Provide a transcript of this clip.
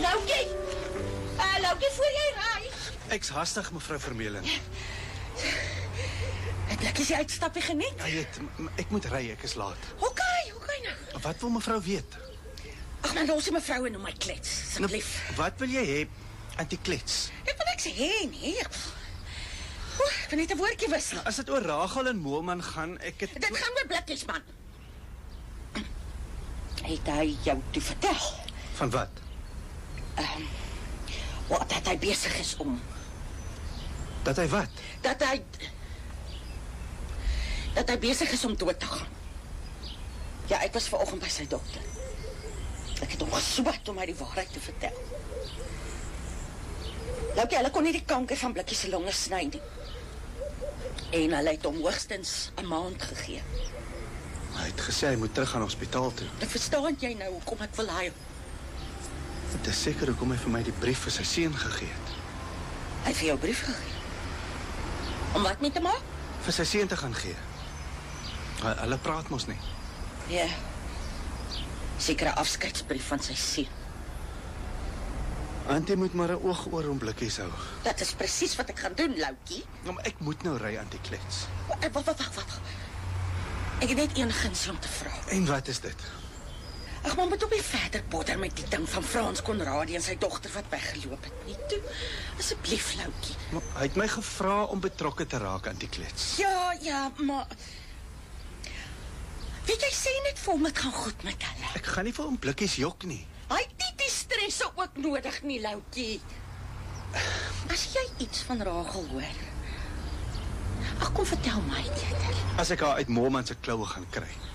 Loukie, voor jy raai. Ek's hastig, mevrou Vermeulen. Het Blikkies die uitstappie geniet? Ja, ek moet ry, ek is laat. Hoe kan nou? Wat wil mevrou weet? Ag man, los die mevrou en noem my klets, asseblief. Wat wil jy hê, anti-klets? Ek wil niks hê nie. Ek wil net 'n woordjie wissel. As dit oor Rachel en Moelman gaan, Dit gaan oor Blikkies, man. Het hy jou toe vertel? Van wat? Dat hy besig is om... Dat hy wat? Dat hy besig is om dood te gaan. Ja, ek was vanoggend by sy dokter. Ek het hom geswoord om my die waarheid te vertel. Loukie, hulle kon nie die kanker van Blikkies se longe sny nie. En hulle het hom hoogstens 'n maand gegee. Hy het gesê hy moet terug gaan hospitaal toe. Ek verstaan jy nou hoekom ek wil hy. Dit is seker hoekom hy vir my die brief vir sy seun gegee het. Hy het vir jou 'n brief gegee. Om wat mee te maak? Vir sy seun te gaan gee. Hulle praat mos nie. Ja. Seker 'n afskeidsbrief van sy seun. Antie moet maar 'n oog oor hom Blikkies hou. Dat is presies wat ek gaan doen, Loukie. Maar ek moet nou ry, anti-klets. Wag. Ek het net een guns om te vra. En wat is dit? Ag, man, moet op nie verder botter met die ding van Frans Konradi en sy dogter wat weggeloop het nie. Toe, asseblief, Loukie. Maar hy het my gevra om betrokke te raak, anti-klets. Ja, maar... Weet jy, sê net vir hom, het gaan goed met hulle. Ek gaan nie vir hom Blikkies jok nie. Hy het nie die stresse ook nodig nie, Loukie. As jy iets van Rachel hoor... Ag, kom vertel my, Keter. As ek haar uit Moelman se kloue gaan kry.